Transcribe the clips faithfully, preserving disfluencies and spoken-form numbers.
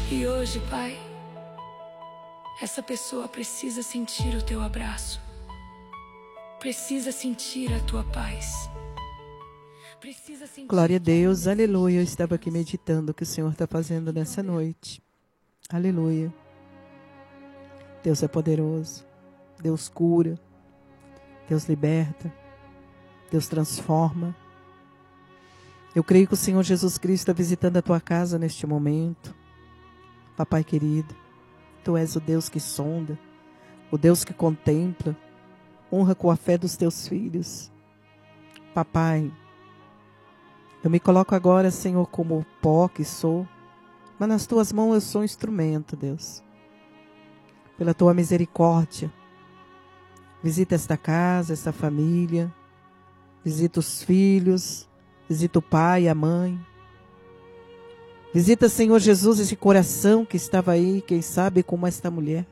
E hoje, Pai, essa pessoa precisa sentir o teu abraço, precisa sentir a tua paz. Precisa sentir. Glória a Deus, aleluia. Eu estava aqui meditando o que o Senhor está fazendo nessa noite. Aleluia. Deus é poderoso. Deus cura. Deus liberta. Deus transforma. Eu creio que o Senhor Jesus Cristo está visitando a tua casa neste momento. Papai querido, tu és o Deus que sonda, o Deus que contempla, honra com a fé dos teus filhos. Papai, eu me coloco agora, Senhor, como pó que sou, mas nas tuas mãos eu sou um instrumento, Deus. Pela tua misericórdia, visita esta casa, esta família, visita os filhos, visita o pai e a mãe. Visita, Senhor Jesus, esse coração que estava aí, quem sabe como esta mulher,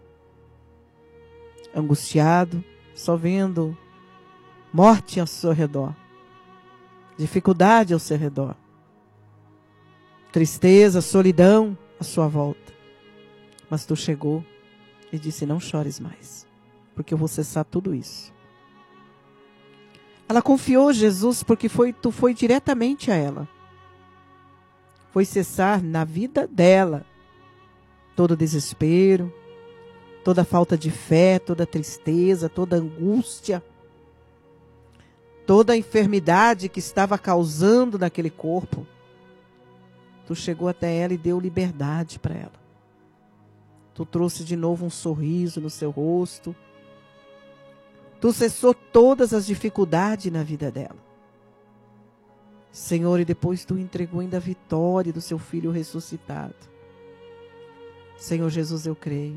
angustiado, só vendo morte ao seu redor, dificuldade ao seu redor, tristeza, solidão à sua volta. Mas tu chegou e disse: não chores mais, porque eu vou cessar tudo isso. Ela confiou em Jesus porque foi, tu foi diretamente a ela. Foi cessar na vida dela todo desespero, toda falta de fé, toda tristeza, toda angústia, toda a enfermidade que estava causando naquele corpo. Tu chegou até ela e deu liberdade para ela. Tu trouxe de novo um sorriso no seu rosto. Tu cessou todas as dificuldades na vida dela. Senhor, e depois tu entregou ainda a vitória do seu filho ressuscitado. Senhor Jesus, eu creio.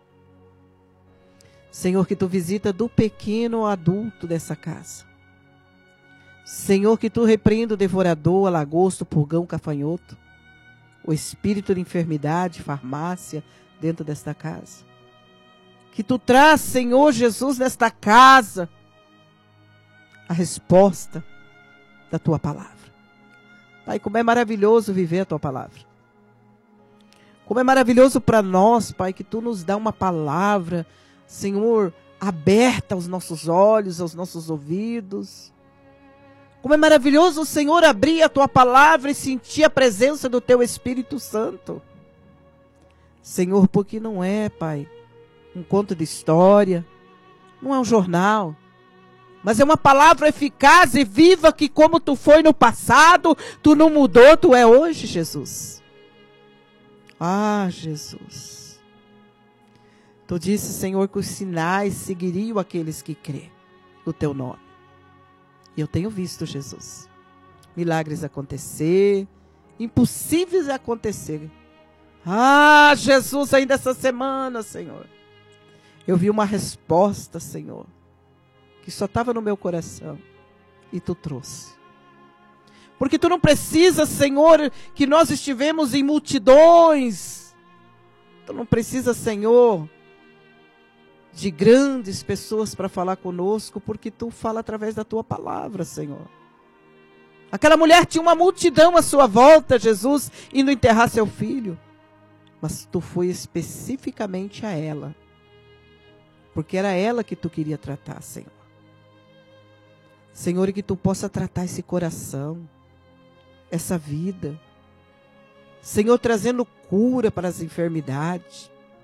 Senhor, que tu visita do pequeno ao adulto dessa casa. Senhor, que tu repreenda o devorador, a lagosta, o purgão, o cafanhoto, o espírito de enfermidade, farmácia dentro desta casa. Que tu traz, Senhor Jesus, nesta casa a resposta da tua palavra. Pai, como é maravilhoso viver a tua palavra. Como é maravilhoso para nós, Pai, que tu nos dá uma palavra, Senhor, aberta aos nossos olhos, aos nossos ouvidos. Como é maravilhoso o Senhor abrir a tua palavra e sentir a presença do teu Espírito Santo. Senhor, porque não é, Pai, um conto de história, não é um jornal, mas é uma palavra eficaz e viva que, como tu foi no passado, tu não mudou, tu é hoje, Jesus. Ah, Jesus. Tu disse, Senhor, que os sinais seguiriam aqueles que crê no teu nome. E eu tenho visto, Jesus, milagres acontecer, impossíveis acontecer. Ah, Jesus, ainda essa semana, Senhor, eu vi uma resposta, Senhor, que só estava no meu coração, e tu trouxe. Porque tu não precisa, Senhor, que nós estivemos em multidões. Tu não precisa, Senhor, de grandes pessoas para falar conosco, porque tu fala através da tua palavra, Senhor. Aquela mulher tinha uma multidão à sua volta, Jesus, indo enterrar seu filho. Mas tu foi especificamente a ela, porque era ela que tu queria tratar, Senhor. Senhor, e que tu possa tratar esse coração, essa vida. Senhor, trazendo cura para as enfermidades.